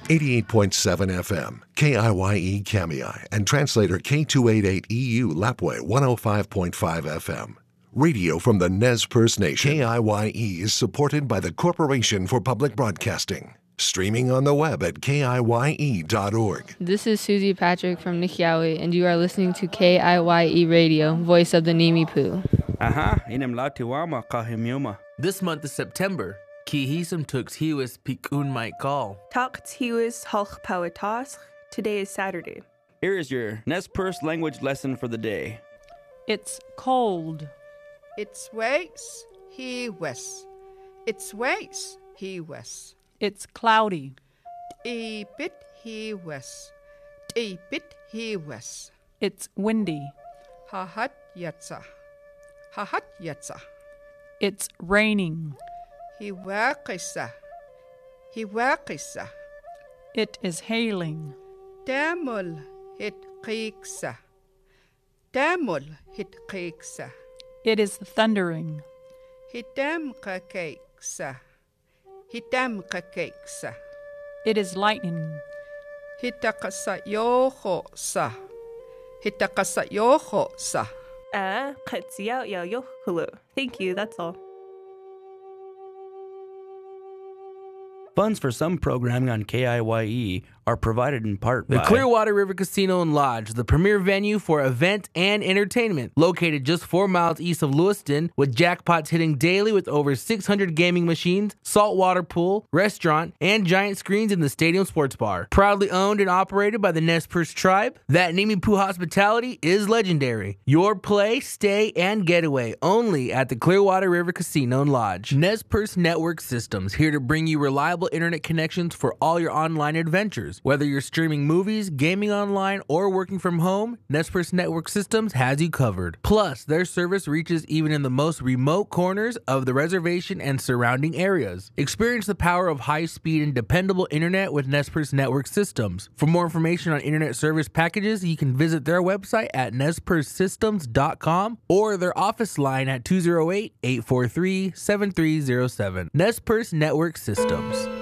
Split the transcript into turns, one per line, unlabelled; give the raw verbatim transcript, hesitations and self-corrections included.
eighty-eight point seven F M, K I Y E Kamiai, and translator K two eighty-eight E U Lapwai one oh five point five F M. Radio from the Nez Perce Nation. K I Y E is supported by the Corporation for Public Broadcasting. Streaming on the web at K I Y E dot org.
This is Susie Patrick from Nikiawi, and you are listening to K I Y E Radio, voice of the Nimi Poo.
Aha, inem latiwama kahimiuma.
This month is September. Ki hisum tux hiwis pikun might call.
Takt hiwis halch pawatas. Today is Saturday.
Here is your Nez Perce language lesson for the day.
It's cold.
It's waits, he wes. It's waits, he wes.
It's cloudy.
E bit he wes. E bit he wes.
It's windy.
Ha hat yetsa. Ha hat yetsa.
It's raining.
He wakisa. He wakisa.
It is hailing.
Damul hit creeksa. Damul hit creeksa.
It is thundering.
Hitam kakeksa. Hitam kakeksa.
It is lightning.
Hitakasa yoho sa. Hitakasa yoho sa.
Ah, katsiao yao yohulu. Thank you, that's all.
Funds for some programming on K I Y E are provided in part
The
by
Clearwater River Casino and Lodge, the premier venue for event and entertainment. Located just four miles east of Lewiston, with jackpots hitting daily with over six hundred gaming machines, saltwater pool, restaurant, and giant screens in the stadium sports bar. Proudly owned and operated by the Nez Perce tribe, that Nimi Poo hospitality is legendary. Your play, stay, and getaway only at the Clearwater River Casino and Lodge. Nez Perce Network Systems, here to bring you reliable internet connections for all your online adventures. Whether you're streaming movies, gaming online, or working from home, Nez Perce Network Systems has you covered. Plus, their service reaches even in the most remote corners of the reservation and surrounding areas. Experience the power of high-speed and dependable internet with Nez Perce Network Systems. For more information on internet service packages, you can visit their website at nez perce systems dot com or their office line at two oh eight, eight four three, seven three oh seven. Nez Perce Network Systems.